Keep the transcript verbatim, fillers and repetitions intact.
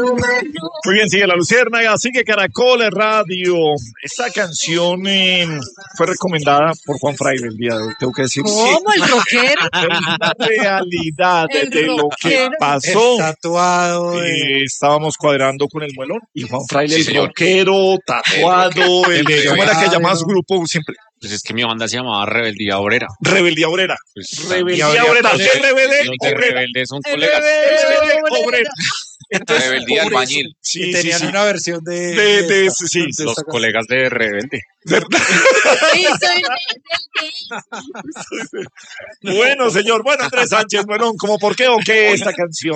Muy bien, sigue la Luciérnaga, sigue Caracol Radio. Esta canción eh, fue recomendada por Juan Fraile el día de hoy, tengo que decir. ¿Cómo? ¿El rockero? La realidad El de lo que rockero. pasó. El tatuado. de- Eh, estábamos cuadrando con el muelón y Juan Fraile, Sí, el señor. rockero, tatuado, el, El ¿cómo era que reventado. llamaba su grupo siempre? Pues es que mi banda se llamaba Rebeldía Obrera. Rebeldía Obrera. Pues, Rebeldía habría Obrera. cosas- R B D los de Obrera. Rebelde son El colegas. rebelde R B D Obrera. Entonces, Rebeldía por eso- Albañil. y Sí, sí, tenían sí. una versión de. De- de- esta, sí, de los esta Los canción. colegas de Rebelde. Sí, soy rebelde. Bueno, señor. Bueno, Andrés Sánchez, bueno, ¿cómo por qué o qué esta canción?